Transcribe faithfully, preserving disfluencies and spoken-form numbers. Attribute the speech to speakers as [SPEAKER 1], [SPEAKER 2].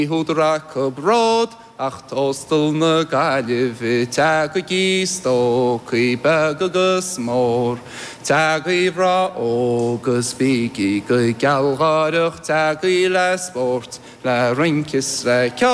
[SPEAKER 1] Hwdrach y brod, ach tostel na galif, tag y gisto, cwy bag y gysmor, tag y fra o gysbigi, gwy galgarach, tag y la sport, la rinkis la